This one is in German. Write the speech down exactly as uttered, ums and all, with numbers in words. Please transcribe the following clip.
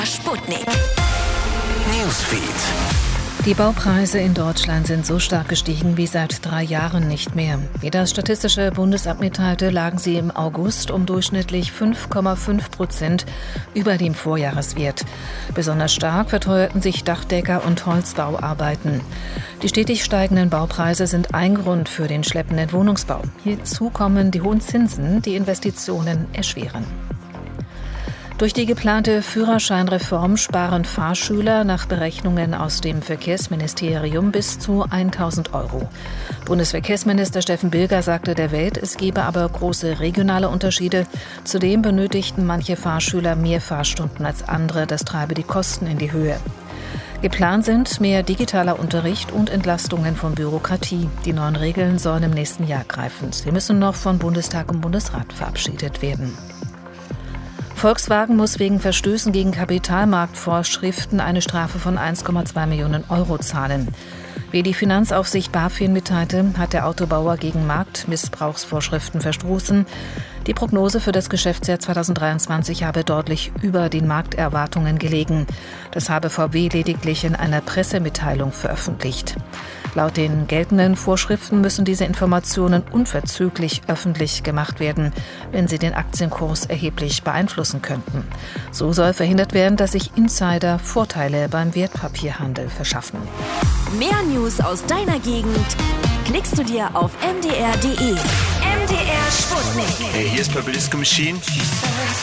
Sputnik. Newsfeed. Die Baupreise in Deutschland sind so stark gestiegen wie seit drei Jahren nicht mehr. Wie das Statistische Bundesamt mitteilte, lagen sie im August um durchschnittlich fünf Komma fünf Prozent über dem Vorjahreswert. Besonders stark verteuerten sich Dachdecker- und Holzbauarbeiten. Die stetig steigenden Baupreise sind ein Grund für den schleppenden Wohnungsbau. Hierzu kommen die hohen Zinsen, die Investitionen erschweren. Durch die geplante Führerscheinreform sparen Fahrschüler nach Berechnungen aus dem Verkehrsministerium bis zu tausend Euro. Bundesverkehrsminister Steffen Bilger sagte der Welt, es gebe aber große regionale Unterschiede. Zudem benötigten manche Fahrschüler mehr Fahrstunden als andere. Das treibe die Kosten in die Höhe. Geplant sind mehr digitaler Unterricht und Entlastungen von Bürokratie. Die neuen Regeln sollen im nächsten Jahr greifen. Sie müssen noch von Bundestag und Bundesrat verabschiedet werden. Volkswagen muss wegen Verstößen gegen Kapitalmarktvorschriften eine Strafe von eins Komma zwei Millionen Euro zahlen. Wie die Finanzaufsicht BaFin mitteilte, hat der Autobauer gegen Marktmissbrauchsvorschriften verstoßen. Die Prognose für das Geschäftsjahr zweitausenddreiundzwanzig habe deutlich über den Markterwartungen gelegen. Das habe V W lediglich in einer Pressemitteilung veröffentlicht. Laut den geltenden Vorschriften müssen diese Informationen unverzüglich öffentlich gemacht werden, wenn sie den Aktienkurs erheblich beeinflussen könnten. So soll verhindert werden, dass sich Insider Vorteile beim Wertpapierhandel verschaffen. Mehr News aus deiner Gegend klickst du dir auf m d r punkt d e. M D R Sputnik. Hey, hier ist Purple Disco Machine.